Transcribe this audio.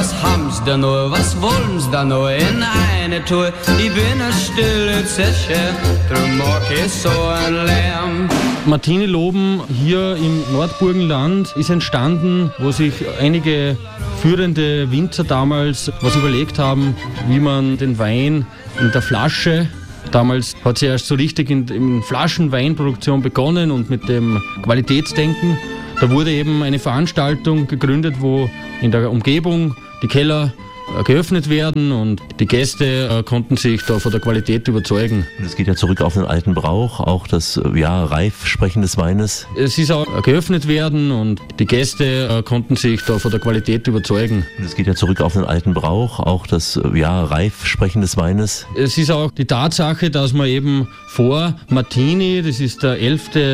was haben's da noch, was wollen's da noch in eine Tour? Ich bin eine stille Zeche, drum mag ich so ein Lärm. Martini-Loben hier im Nordburgenland ist entstanden, wo sich einige führende Winzer damals was überlegt haben, wie man den Wein in der Flasche, damals hat sie erst so richtig in Flaschenweinproduktion begonnen und mit dem Qualitätsdenken. Da wurde eben eine Veranstaltung gegründet, wo in der Umgebung die Keller geöffnet werden und die Gäste konnten sich da von der Qualität überzeugen. Und es geht ja zurück auf den alten Brauch, auch das Reifsprechen des Weines. Es ist auch geöffnet werden und die Gäste konnten sich da von der Qualität überzeugen. Und es geht ja zurück auf den alten Brauch, auch das Reifsprechen des Weines. Es ist auch die Tatsache, dass man eben vor Martini, das ist der 11.